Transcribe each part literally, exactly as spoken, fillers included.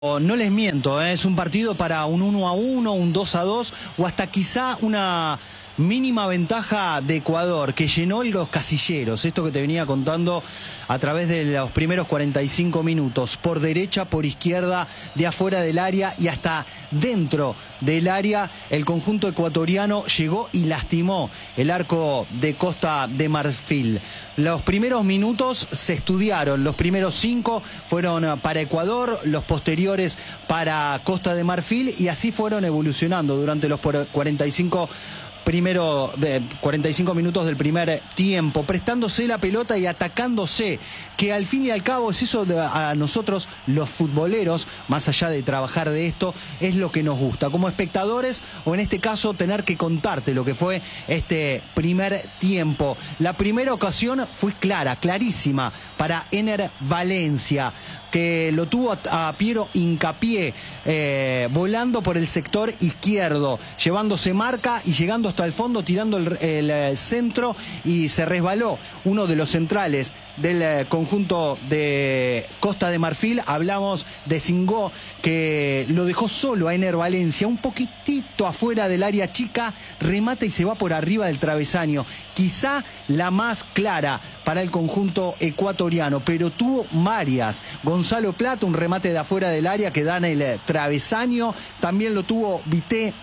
No les miento, ¿eh? Es un partido para un uno a uno, un dos a dos o hasta quizá una mínima ventaja de Ecuador que llenó los casilleros. Esto que te venía contando a través de los primeros cuarenta y cinco minutos. Por derecha, por izquierda, de afuera del área y hasta dentro del área. El conjunto ecuatoriano llegó y lastimó el arco de Costa de Marfil. Los primeros minutos se estudiaron. Los primeros cinco fueron para Ecuador, los posteriores para Costa de Marfil y así fueron evolucionando durante los cuarenta y cinco Primero, de cuarenta y cinco minutos del primer tiempo, prestándose la pelota y atacándose, que al fin y al cabo es eso de a nosotros los futboleros, más allá de trabajar de esto, es lo que nos gusta, como espectadores, o en este caso tener que contarte lo que fue este primer tiempo. La primera ocasión fue clara, clarísima, para Ener Valencia, que lo tuvo a, a Piero Hincapié, eh, volando por el sector izquierdo, llevándose marca y llegando hasta el fondo, tirando el, el centro, y se resbaló uno de los centrales del conjunto de Costa de Marfil. Hablamos de Singó, que lo dejó solo a Ener Valencia, un poquitito afuera del área chica, remata y se va por arriba del travesaño. Quizá la más clara para el conjunto ecuatoriano, pero tuvo varias. Gonzalo Plata, un remate de afuera del área que da en el travesaño. También lo tuvo Vité,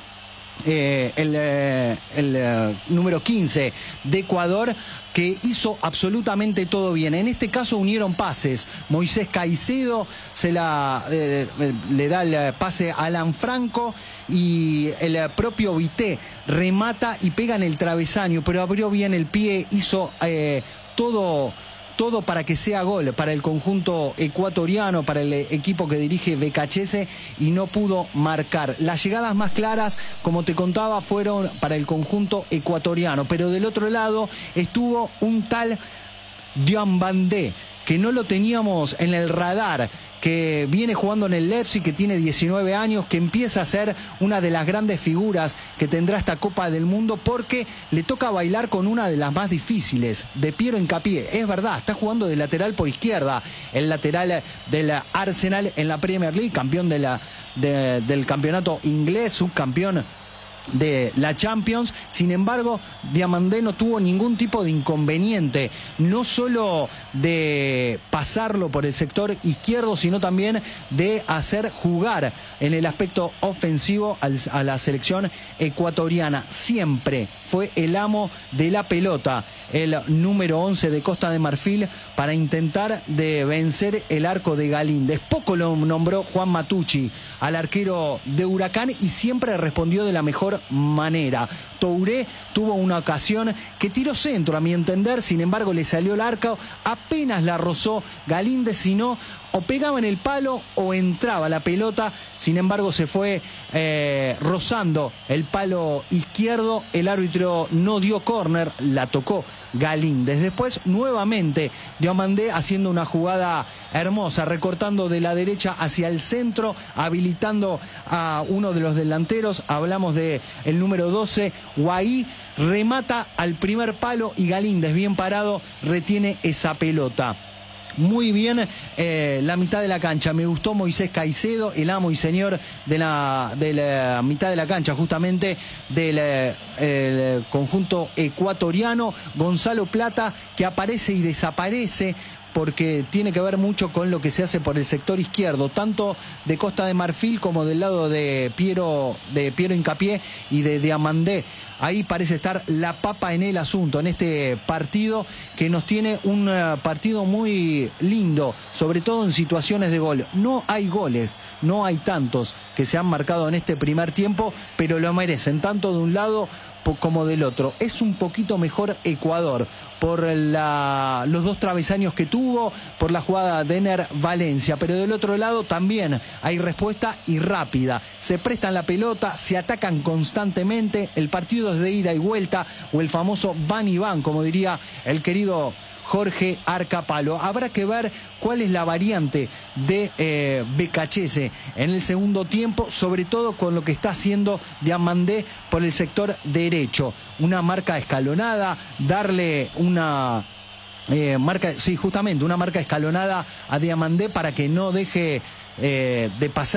Eh, el, eh, el eh, número quince de Ecuador, que hizo absolutamente todo bien. En este caso unieron pases. Moisés Caicedo se la, eh, le da el pase a Alan Franco y el propio Vité remata y pega en el travesaño, pero abrió bien el pie, hizo eh, todo... Todo para que sea gol para el conjunto ecuatoriano, para el equipo que dirige Becachese, y no pudo marcar. Las llegadas más claras, como te contaba, fueron para el conjunto ecuatoriano, pero del otro lado estuvo un tal Diomandé, que no lo teníamos en el radar, que viene jugando en el Leipzig, que tiene diecinueve años, que empieza a ser una de las grandes figuras que tendrá esta Copa del Mundo, porque le toca bailar con una de las más difíciles, de Piero Hincapié. Es verdad, está jugando de lateral por izquierda, el lateral del Arsenal en la Premier League, campeón de la, de, del campeonato inglés, subcampeón de la Champions. Sin embargo, Diomandé no tuvo ningún tipo de inconveniente, no solo de pasarlo por el sector izquierdo, sino también de hacer jugar en el aspecto ofensivo al, a la selección ecuatoriana. Siempre fue el amo de la pelota, el número once de Costa de Marfil, para intentar de vencer el arco de Galíndez. Poco lo nombró Juan Matucci al arquero de Huracán y siempre respondió de la mejor manera. Touré tuvo una ocasión que tiró centro, a mi entender, sin embargo le salió el arco, apenas la rozó Galíndez, si no, o pegaba en el palo o entraba la pelota. Sin embargo se fue eh, rozando el palo izquierdo, el árbitro no dio córner, la tocó Galíndez. Después nuevamente Diomandé haciendo una jugada hermosa, recortando de la derecha hacia el centro, habilitando a uno de los delanteros. Hablamos de el número doce, Guaí, remata al primer palo y Galíndez, bien parado, retiene esa pelota. Muy bien eh, la mitad de la cancha. Me gustó Moisés Caicedo, el amo y señor de la, de la mitad de la cancha, justamente del el conjunto ecuatoriano. Gonzalo Plata, que aparece y desaparece, porque tiene que ver mucho con lo que se hace por el sector izquierdo, tanto de Costa de Marfil como del lado de Piero, de Piero Hincapié y de Diomandé. Ahí parece estar la papa en el asunto, en este partido, que nos tiene un uh, partido muy lindo, sobre todo en situaciones de gol. No hay goles, no hay tantos que se han marcado en este primer tiempo, pero lo merecen, tanto de un lado como del otro. Es un poquito mejor Ecuador por la, los dos travesaños que tuvo, por la jugada de Ener Valencia, pero del otro lado también hay respuesta y rápida. Se prestan la pelota, se atacan constantemente, el partido es de ida y vuelta, o el famoso van y van, como diría el querido Jorge Arcapalo. Habrá que ver cuál es la variante de eh, Becachese en el segundo tiempo, sobre todo con lo que está haciendo Diomandé por el sector derecho. Una marca escalonada, darle una Eh, marca, sí, justamente una marca escalonada a Diomandé para que no deje eh, de pasar